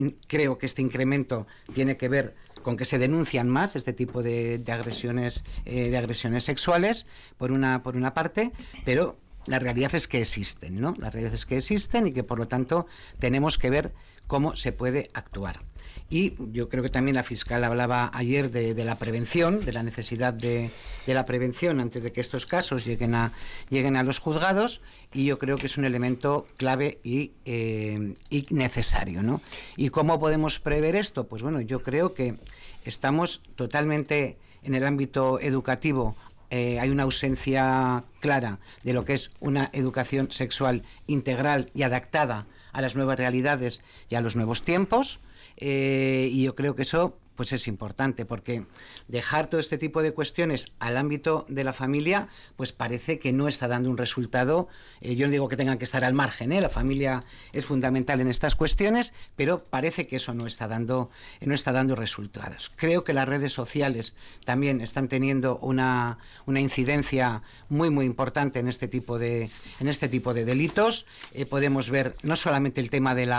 creo que este incremento tiene que ver con que se denuncian más este tipo de agresiones sexuales, por una parte, pero la realidad es que existen, ¿no? La realidad es que existen y que, por lo tanto, tenemos que ver cómo se puede actuar. Y yo creo que también la fiscal hablaba ayer de la prevención, de la necesidad de la prevención antes de que estos casos lleguen a los juzgados, y yo creo que es un elemento clave y necesario, ¿no? ¿Y cómo podemos prever esto? Pues bueno, yo creo que estamos totalmente en el ámbito educativo. Hay una ausencia clara de lo que es una educación sexual integral y adaptada a las nuevas realidades y a los nuevos tiempos, y yo creo que eso pues es importante, porque dejar todo este tipo de cuestiones al ámbito de la familia pues parece que no está dando un resultado. Yo no digo que tengan que estar al margen, la familia es fundamental en estas cuestiones, pero parece que eso no está dando resultados. Creo que las redes sociales también están teniendo una incidencia muy muy importante en este tipo de delitos. Podemos ver no solamente el tema de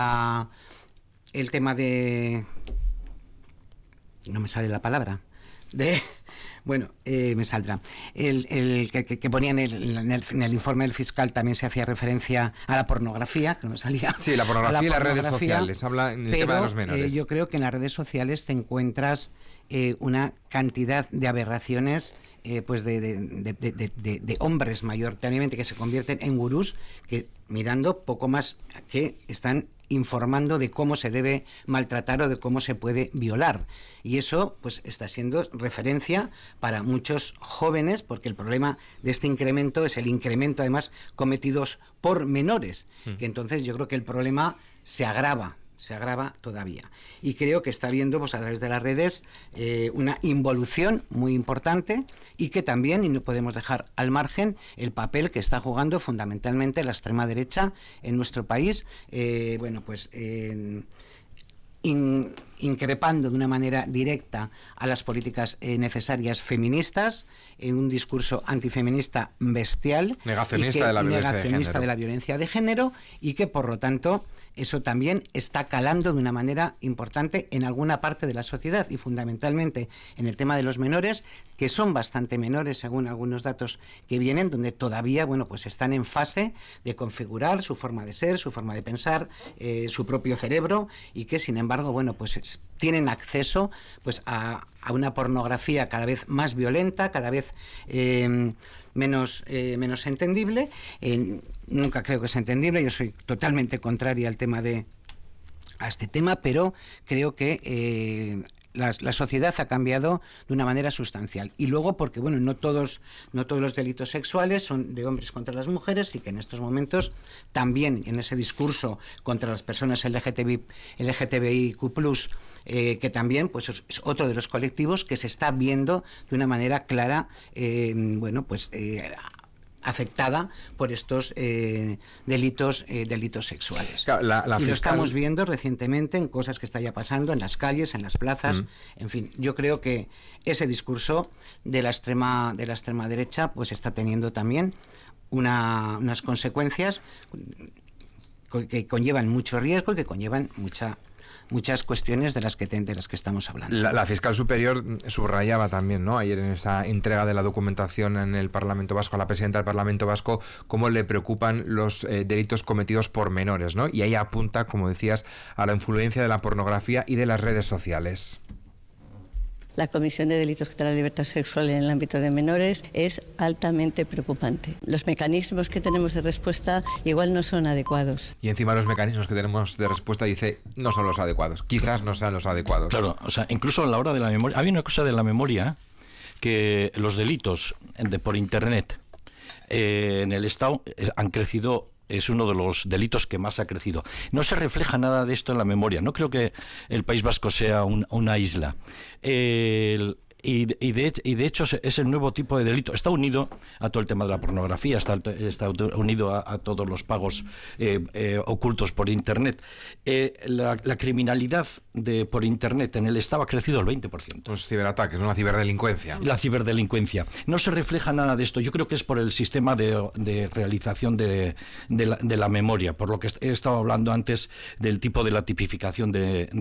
no me sale la palabra. Me saldrá. El que ponían en el informe del fiscal, también se hacía referencia a la pornografía, que no me salía. Sí, la pornografía y las redes sociales. Habla en el tema de los menores. Yo creo que en las redes sociales te encuentras una cantidad de aberraciones, pues de hombres mayoritariamente que se convierten en gurús, que mirando poco más que están informando de cómo se debe maltratar o de cómo se puede violar, y eso pues está siendo referencia para muchos jóvenes, porque el problema de este incremento es el incremento además cometidos por menores, que entonces yo creo que el problema se agrava todavía, y creo que está habiendo pues a través de las redes una involución muy importante, y que también, y no podemos dejar al margen, el papel que está jugando fundamentalmente la extrema derecha en nuestro país, increpando de una manera directa a las políticas necesarias feministas, en un discurso antifeminista bestial, negacionista de la violencia de género, y que por lo tanto eso también está calando de una manera importante en alguna parte de la sociedad, y fundamentalmente en el tema de los menores, que son bastante menores según algunos datos que vienen, donde todavía pues están en fase de configurar su forma de ser, su forma de pensar, su propio cerebro, y que sin embargo pues tienen acceso pues a una pornografía cada vez más violenta, cada vez menos entendible. Nunca creo que sea entendible, yo soy totalmente contraria a este tema, pero creo que la sociedad ha cambiado de una manera sustancial. Y luego porque no todos los delitos sexuales son de hombres contra las mujeres, y que en estos momentos también en ese discurso contra las personas LGTBIQ+, que también pues es otro de los colectivos que se está viendo de una manera clara, afectada por estos delitos sexuales. Claro, la y fiscal... lo estamos viendo recientemente en cosas que está ya pasando en las calles, en las plazas, en fin. Yo creo que ese discurso de la extrema derecha pues está teniendo también unas consecuencias que conllevan mucho riesgo y que conllevan muchas cuestiones de las que estamos hablando. La fiscal superior subrayaba también, ¿no?, ayer en esa entrega de la documentación en el Parlamento Vasco, a la presidenta del Parlamento Vasco, cómo le preocupan los delitos cometidos por menores, ¿no? Y ahí apunta, como decías, a la influencia de la pornografía y de las redes sociales. La Comisión de Delitos contra la Libertad Sexual en el ámbito de menores es altamente preocupante. Los mecanismos que tenemos de respuesta igual no son adecuados. Y encima los mecanismos que tenemos de respuesta, dice, no son los adecuados. Quizás no sean los adecuados. Claro, o sea, incluso a la hora de la memoria. Había una cosa de la memoria, que los delitos por Internet en el Estado han crecido. Es uno de los delitos que más ha crecido. No se refleja nada de esto en la memoria. No creo que el País Vasco sea una isla. Y de hecho es el nuevo tipo de delito. Está unido a todo el tema de la pornografía, está unido a todos los pagos ocultos por Internet. La criminalidad por Internet en el Estado ha crecido el 20%. Los ciberataques, ¿no? La ciberdelincuencia. La ciberdelincuencia. No se refleja nada de esto. Yo creo que es por el sistema de realización de la memoria, por lo que he estado hablando antes del tipo de la tipificación de